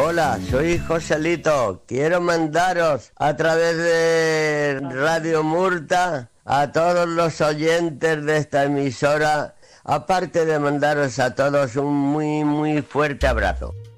Hola, soy Joselito. Quiero mandaros a través de Radio Murta a todos los oyentes de esta emisora, aparte de mandaros a todos un muy fuerte abrazo.